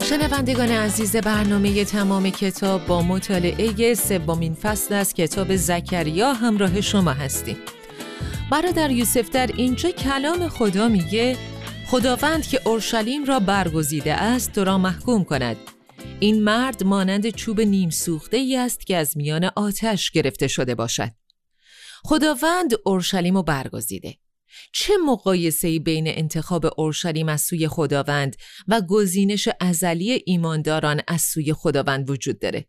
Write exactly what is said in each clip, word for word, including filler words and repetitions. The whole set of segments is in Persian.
شنوندگان عزیز، برنامه تمام کتاب با مطالعه سومین فصل از کتاب زکریا همراه شما هستیم. برادر یوسف در اینجا کلام خدا میگه خداوند که اورشلیم را برگزیده است تو را محکوم کند. این مرد مانند چوب نیم سوخته ای است که از میان آتش گرفته شده باشد. خداوند اورشلیم را برگزیده. چه مقایسه‌ای بین انتخاب اورشلیم از سوی خداوند و گزینش ازلی ایمانداران از سوی خداوند وجود داره؟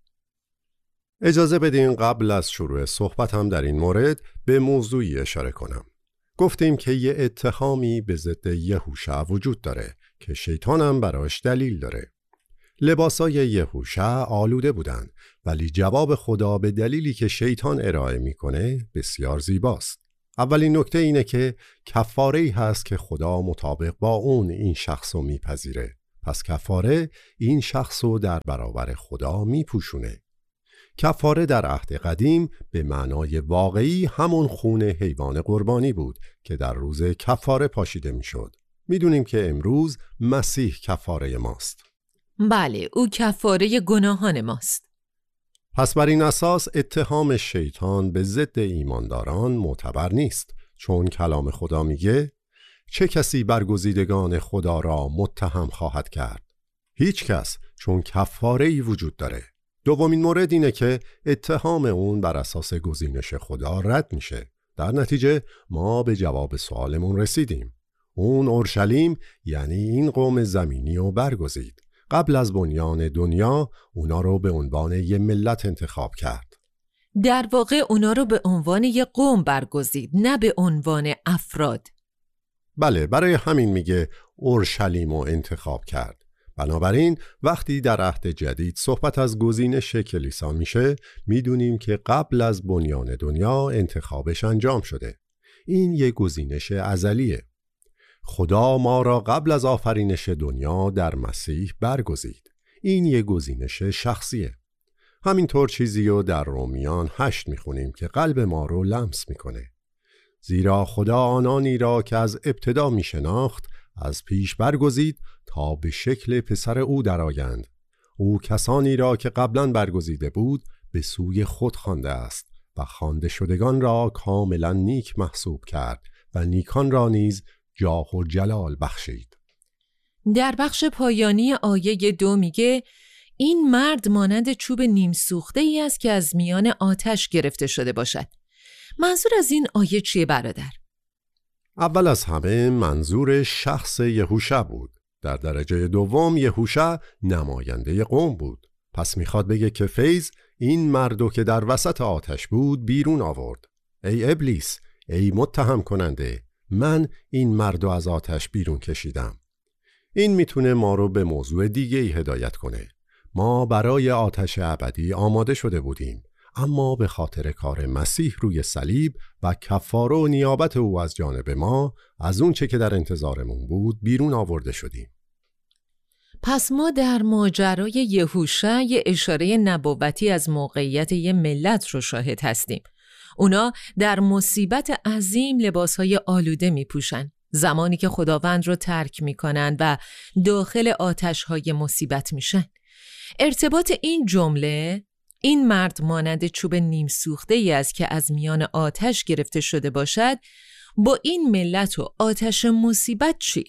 اجازه بدین قبل از شروع صحبت هم در این مورد به موضوعی اشاره کنم. گفتیم که یه اتهامی به ضد یهوشع وجود داره که شیطان هم براش دلیل داره. لباسای یهوشع آلوده بودن، ولی جواب خدا به دلیلی که شیطان ارائه میکنه بسیار زیباست. اولین نکته اینه که کفاره‌ای هست که خدا مطابق با اون این شخصو میپذیره. پس کفاره این شخصو در برابر خدا میپوشونه. کفاره در عهد قدیم به معنای واقعی همون خون حیوان قربانی بود که در روز کفاره پاشیده میشد. میدونیم که امروز مسیح کفاره ماست. بله، او کفاره گناهان ماست. پس بر این اساس اتهام شیطان به ضد ایمانداران معتبر نیست، چون کلام خدا میگه چه کسی برگزیدگان خدا را متهم خواهد کرد؟ هیچ کس، چون کفاره‌ای وجود داره. دومین مورد اینه که اتهام اون بر اساس گزینش خدا رد میشه. در نتیجه ما به جواب سوالمون رسیدیم. اون اورشلیم یعنی این قوم زمینی رو برگزید. قبل از بنیان دنیا اونا رو به عنوان یه ملت انتخاب کرد. در واقع اونا رو به عنوان یه قوم برگزید، نه به عنوان افراد. بله، برای همین میگه اورشلیم رو انتخاب کرد. بنابراین وقتی در عهد جدید صحبت از گزینش کلیسا میشه، میدونیم که قبل از بنیان دنیا انتخابش انجام شده. این یه گزینش ازلیه. خدا ما را قبل از آفرینش دنیا در مسیح برگزید. این یه گزینش شخصیه. همینطور چیزی رو در رومیان هشت میخونیم که قلب ما رو لمس میکنه. زیرا خدا آنانی را که از ابتدا میشناخت از پیش برگزید تا به شکل پسر او درآیند. او کسانی را که قبلا برگزیده بود به سوی خود خوانده است و خوانده شدگان را کاملا نیک محسوب کرد و نیکان را نیز جاه و جلال بخشید. در بخش پایانی آیه دو میگه این مرد مانند چوب نیم سوخته ای است که از میان آتش گرفته شده باشد. منظور از این آیه چیه برادر؟ اول از همه منظور شخص یهوشع بود. در درجه دوم یهوشع نماینده قوم بود. پس میخواد بگه که فیض این مردو که در وسط آتش بود بیرون آورد. ای ابلیس، ای متهم کننده، من این مردو از آتش بیرون کشیدم. این میتونه ما رو به موضوع دیگه ای هدایت کنه. ما برای آتش ابدی آماده شده بودیم، اما به خاطر کار مسیح روی صلیب و کفاره و نیابت او از جانب ما از اون چه که در انتظارمون بود بیرون آورده شدیم. پس ما در ماجرای یهوشع یه اشاره نبوتی از موقعیت یه ملت رو شاهد هستیم. اونا در مصیبت عظیم لباسهای آلوده می پوشن، زمانی که خداوند رو ترک می کنن و داخل آتشهای مصیبت میشن. ارتباط این جمله، این مرد مانند چوب نیم سوخته ای است که از میان آتش گرفته شده باشد، با این ملت و آتش مصیبت چیه؟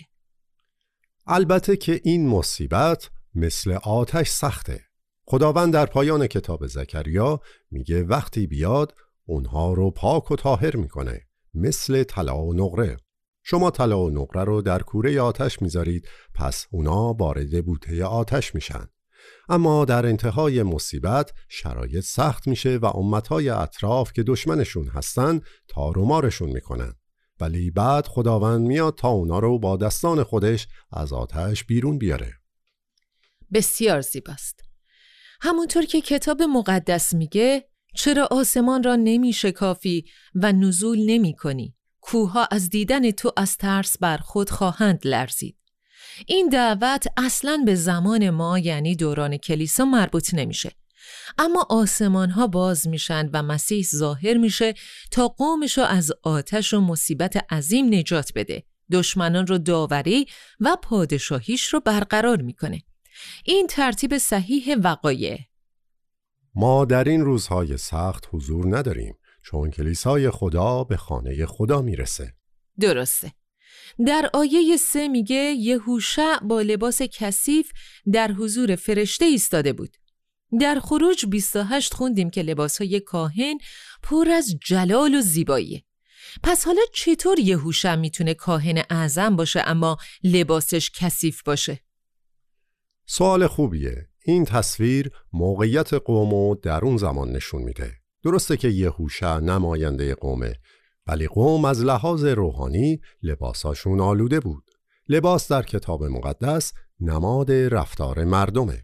البته که این مصیبت مثل آتش سخته. خداوند در پایان کتاب زکریا میگه وقتی بیاد اونها رو پاک و طاهر میکنه، مثل طلا و نقره. شما طلا و نقره رو در کوره آتش میذارید، پس اونا وارد بوته آتش میشن. اما در انتهای مصیبت شرایط سخت میشه و امتهای اطراف که دشمنشون هستن تار و مارشون میکنن. ولی بعد خداوند میاد تا اونا رو با دستان خودش از آتش بیرون بیاره. بسیار زیباست. همونطور که کتاب مقدس میگه چرا آسمان را نمی شکافی و نزول نمی کنی؟ کوها از دیدن تو از ترس بر خود خواهند لرزید. این دعوت اصلاً به زمان ما یعنی دوران کلیسا مربوط نمیشه. اما آسمان ها باز میشن و مسیح ظاهر میشه تا قومشو از آتش و مصیبت عظیم نجات بده. دشمنان رو داوری و پادشاهیش رو برقرار میکنه. این ترتیب صحیح وقایع. ما در این روزهای سخت حضور نداریم، چون کلیسای خدا به خانه خدا میرسه. درسته. در آیه سه میگه یهوشع با لباس کثیف در حضور فرشته ایستاده بود. در خروج بیست و هشت خوندیم که لباسهای کاهن پر از جلال و زیباییه. پس حالا چطور یهوشع میتونه کاهن اعظم باشه اما لباسش کثیف باشه؟ سوال خوبیه. این تصویر موقعیت قوم در اون زمان نشون میده. درسته که یهوشع نماینده قومه، ولی قوم از لحاظ روحانی لباساشون آلوده بود. لباس در کتاب مقدس نماد رفتار مردمه.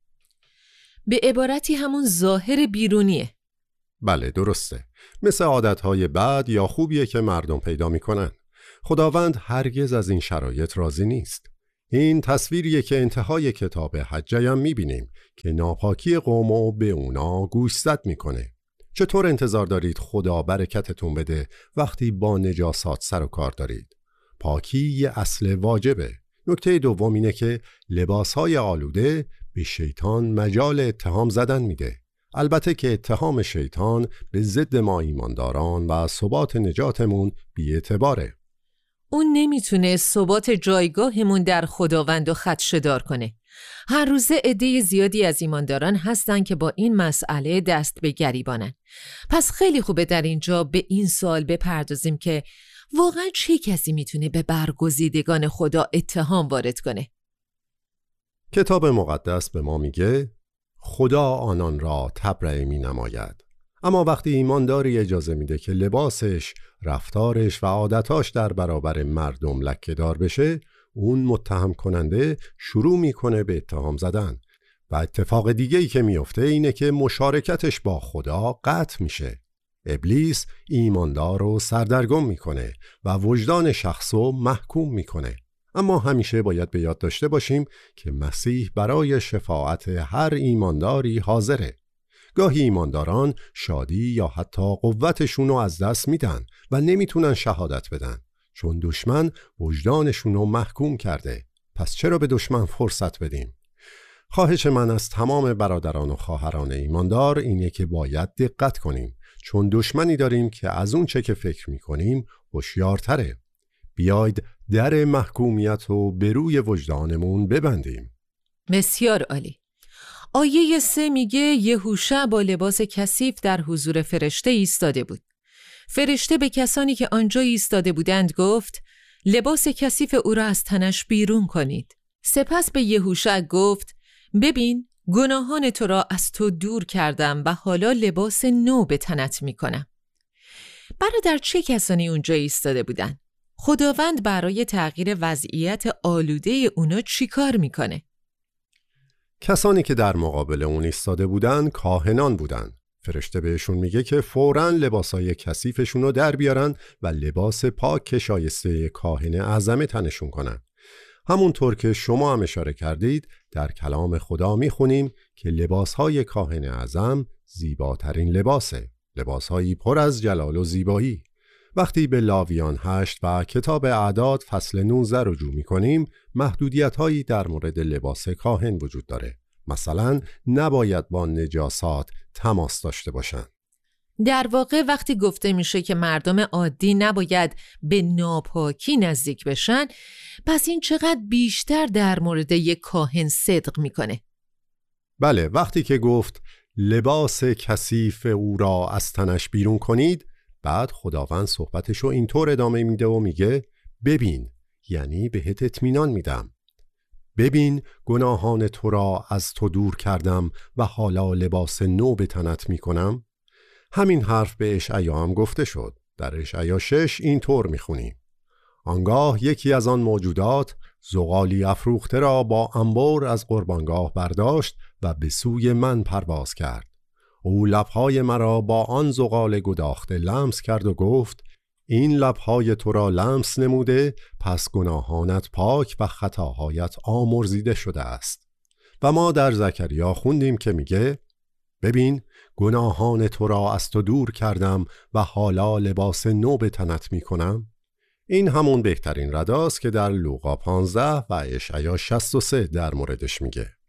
به عبارتی همون ظاهر بیرونیه. بله درسته. مثل عادتهای بد یا خوبیه که مردم پیدا میکنن. خداوند هرگز از این شرایط راضی نیست. این تصویریه که انتهای کتاب حجه هم میبینیم که ناپاکی قومو به اونا گوشزد میکنه. چطور انتظار دارید خدا برکتتون بده وقتی با نجاسات سر و کار دارید؟ پاکی یه اصل واجبه. نکته دوم اینه که لباسهای آلوده به شیطان مجال اتهام زدن میده. البته که اتهام شیطان به ضد ما ایمانداران و ثبات نجاتمون بی‌اعتباره. اون نمیتونه ثبات جایگاهمون در خداوند و خدشه‌دار کنه. هر روزه عده زیادی از ایمانداران هستن که با این مسئله دست به گریبانن. پس خیلی خوبه در اینجا به این سوال بپردازیم که واقعا چه کسی میتونه به برگزیدگان خدا اتهام وارد کنه؟ کتاب مقدس به ما میگه خدا آنان را تبرئه می نماید. اما وقتی ایمانداری اجازه میده که لباسش، رفتارش و عادتاش در برابر مردم لکه‌دار بشه، اون متهم کننده شروع میکنه به اتهام زدن و اتفاق دیگه‌ای که میفته اینه که مشارکتش با خدا قطع میشه. ابلیس ایماندار رو سردرگم میکنه و وجدان شخصو محکوم میکنه. اما همیشه باید به یاد داشته باشیم که مسیح برای شفاعت هر ایمانداری حاضره. گاهی ایمانداران شادی یا حتی قوتشون رو از دست میدن و نمیتونن شهادت بدن، چون دشمن وجدانشون رو محکوم کرده. پس چرا به دشمن فرصت بدیم؟ خواهش من از تمام برادران و خواهران ایماندار اینه که باید دقت کنیم، چون دشمنی داریم که از اون چه که فکر میکنیم هوشیارتره. بیاید در محکومیت رو به روی وجدانمون ببندیم. بسیار عالی. آیه سه میگه یهوشع با لباس کثیف در حضور فرشته ایستاده بود. فرشته به کسانی که آنجا ایستاده بودند گفت لباس کثیف او را از تنش بیرون کنید. سپس به یهوشع گفت ببین گناهان تو را از تو دور کردم و حالا لباس نو به تنت میکنم. برادر چه کسانی اونجا ایستاده بودند؟ خداوند برای تغییر وضعیت آلوده اونا چی کار میکنه؟ کسانی که در مقابل اون ایستاده بودن کاهنان بودن. فرشته بهشون میگه که فوراً لباسای کثیفشون رو در بیارن و لباس پاک که شایسته کاهن اعظم تنشون کنن. همونطور که شما هم اشاره کردید در کلام خدا میخونیم که لباسهای کاهن اعظم زیباترین لباسه. لباسهایی پر از جلال و زیبایی. وقتی به لاویان هشت و کتاب اعداد فصل نوزده رجوع می‌کنیم، محدودیت‌هایی در مورد لباس کاهن وجود داره. مثلا نباید با نجاسات تماس داشته باشند. در واقع وقتی گفته میشه که مردم عادی نباید به ناپاکی نزدیک بشن، پس این چقدر بیشتر در مورد یک کاهن صدق میکنه. بله، وقتی که گفت لباس کثیف او را از تنش بیرون کنید، بعد خداوند صحبتشو اینطور ادامه میده و میگه ببین، یعنی بهت اطمینان میدم. ببین گناهان تو را از تو دور کردم و حالا لباس نو به تنت میکنم. همین حرف به اشعیا هم گفته شد. در اشعیا شش اینطور میخونیم: آنگاه یکی از آن موجودات زغالی افروخته را با انبر از قربانگاه برداشت و به سوی من پرواز کرد. او لبهای مرا با آن زغال گداخته لمس کرد و گفت این لبهای تو را لمس نموده، پس گناهانت پاک و خطاهایت آمرزیده شده است. و ما در زکریا خوندیم که میگه ببین گناهان تو را از تو دور کردم و حالا لباس نو به تنت میکنم. این همون بهترین رداست که در لوقا پانزده و اشعیا شصت و سه در موردش میگه.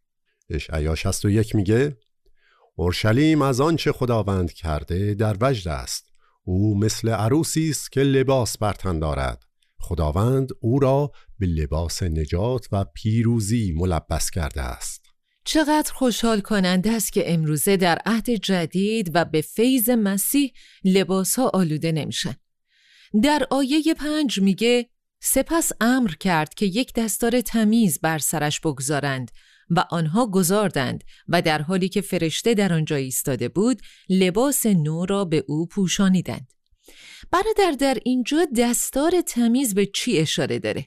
اشعیا شصت و یک میگه اورشلیم از آنچه خداوند کرده در وجد است. او مثل عروسی است که لباس بر تن دارد. خداوند او را به لباس نجات و پیروزی ملبس کرده است. چقدر خوشحال کننده است که امروزه در عهد جدید و به فیض مسیح لباس‌ها آلوده نمیشن. در آیه پنج میگه سپس امر کرد که یک دستار تمیز بر سرش بگذارند و آنها گذاردند و در حالی که فرشته در آنجا ایستاده بود لباس نو را به او پوشانیدند. برادر در اینجا دستار تمیز به چی اشاره داره؟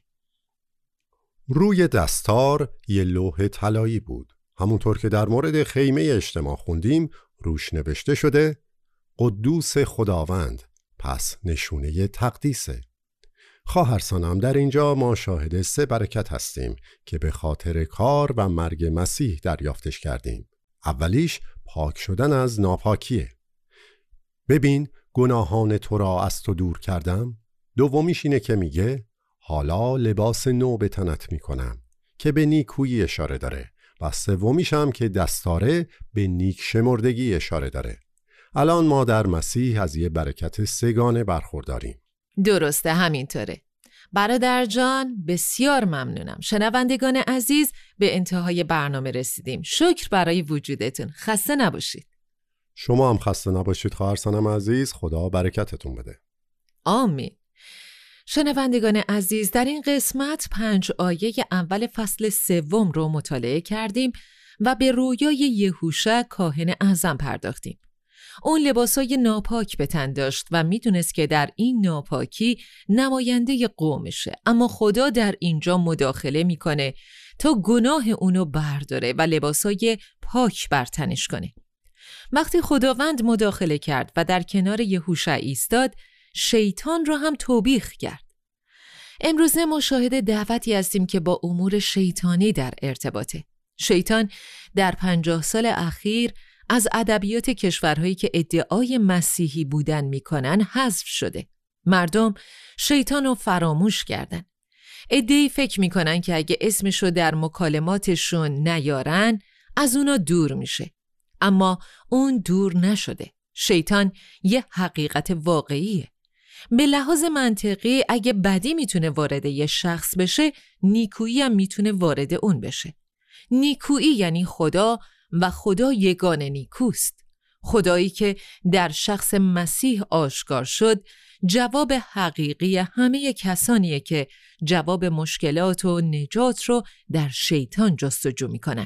روی دستار یه لوح طلایی بود. همونطور که در مورد خیمه اجتماع خوندیم روش نوشته شده قدوس خداوند، پس نشونه تقدیسه. خواهرسانم در اینجا ما شاهد سه برکت هستیم که به خاطر کار و مرگ مسیح دریافتش کردیم. اولیش پاک شدن از ناپاکیه. ببین گناهان تو را از تو دور کردم. دومیش اینه که میگه حالا لباس نو به تنت میکنم که به نیکویی اشاره داره و سومیش هم که دستاره به نیک شمردگی اشاره داره. الان ما در مسیح از یه برکت سگانه برخورداریم. درسته، همینطوره. برادر جان بسیار ممنونم. شنوندگان عزیز به انتهای برنامه رسیدیم. شکر برای وجودتون. خسته نباشید. شما هم خسته نباشید خواهرسانم عزیز. خدا برکتتون بده. آمین. شنوندگان عزیز در این قسمت پنج آیه اول فصل سوم رو مطالعه کردیم و به رویای یهوشع کاهن اعظم پرداختیم. اون لباسای ناپاک به تن داشت و میدونست که در این ناپاکی نماینده قومشه، اما خدا در اینجا مداخله میکنه تا گناه اونو برداره و لباسای پاک بر تنش کنه. وقتی خداوند مداخله کرد و در کنار یهوشع ایستاد، شیطان رو هم توبیخ کرد. امروزه ما شاهد دعوتی هستیم که با امور شیطانی در ارتباطه. شیطان در پنجاه سال اخیر از ادبیات کشورهایی که ادعای مسیحی بودن میکنن حذف شده. مردم شیطان رو فراموش کردن. عده‌ای فکر میکنن که اگه اسمشو در مکالماتشون نیارن از اونا دور میشه، اما اون دور نشده. شیطان یه حقیقت واقعیه. به لحاظ منطقی اگه بدی میتونه وارد یه شخص بشه، نیکویی هم میتونه وارد اون بشه. نیکویی یعنی خدا و خدا یگانه نیکوست. خدایی که در شخص مسیح آشکار شد جواب حقیقی همه کسانیه که جواب مشکلات و نجات رو در شیطان جستجو میکنن.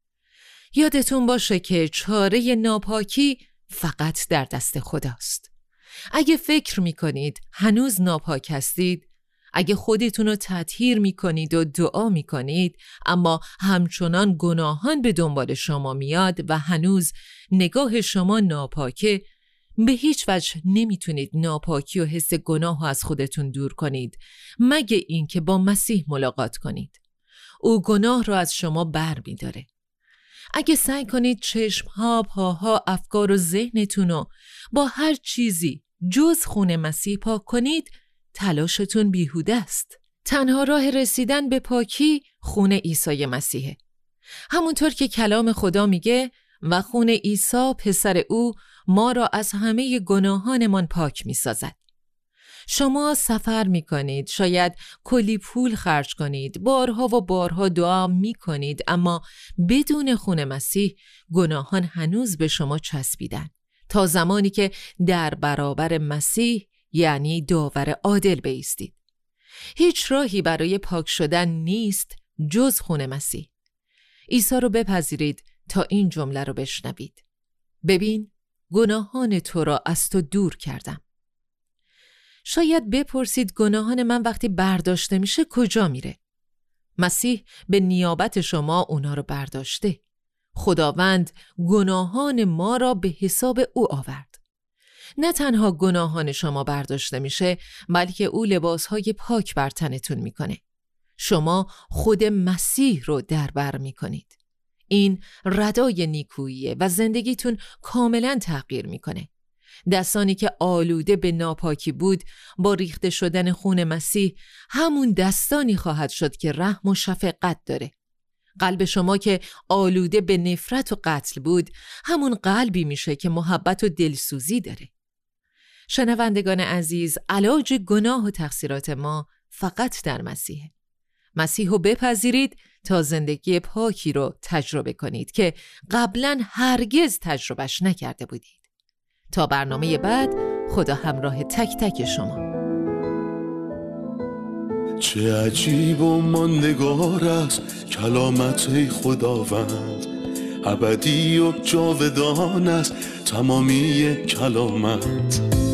یادتون باشه که چاره ناپاکی فقط در دست خداست. اگه فکر میکنید هنوز ناپاک هستید، اگه خودتون رو تطهیر میکنید و دعا میکنید اما همچنان گناهان به دنبال شما میاد و هنوز نگاه شما ناپاکه، به هیچ وجه نمیتونید ناپاکی و حس گناه رو از خودتون دور کنید مگه اینکه با مسیح ملاقات کنید. او گناه رو از شما بر میداره. اگه سعی کنید چشمها، پاها، افکار و ذهنتون رو با هر چیزی جز خون مسیح پاک کنید، تلاشتون بیهوده است. تنها راه رسیدن به پاکی خون عیسی مسیحه. همونطور که کلام خدا میگه و خون عیسی پسر او ما را از همه گناهانمان پاک میسازد. شما سفر میکنید، شاید کلی پول خرج کنید، بارها و بارها دعا میکنید، اما بدون خون مسیح گناهان هنوز به شما چسبیدن تا زمانی که در برابر مسیح یعنی داور عادل بایستید. هیچ راهی برای پاک شدن نیست جز خون مسیح. عیسی رو بپذیرید تا این جمله رو بشنوید: ببین گناهان تو را از تو دور کردم. شاید بپرسید گناهان من وقتی برداشته میشه کجا میره؟ مسیح به نیابت شما اونا رو برداشته. خداوند گناهان ما را به حساب او آورد. نه تنها گناهان شما برداشته میشه، بلکه او لباسهای پاک بر تنتون میکنه. شما خود مسیح رو در بر میکنید. این ردای نیکوییه و زندگیتون کاملا تغییر میکنه. دستانی که آلوده به ناپاکی بود با ریخته شدن خون مسیح همون دستانی خواهد شد که رحم و شفقت داره. قلب شما که آلوده به نفرت و قتل بود همون قلبی میشه که محبت و دلسوزی داره. شنوندگان عزیز، علاج گناه و تقصیرات ما فقط در مسیحه. مسیح رو بپذیرید تا زندگی پاکی رو تجربه کنید که قبلا هرگز تجربهش نکرده بودید. تا برنامه بعد، خدا همراه تک تک شما. چه عجیب و ماندگار است کلامت خداوند، ابدی و جاودان است تمامی کلامت.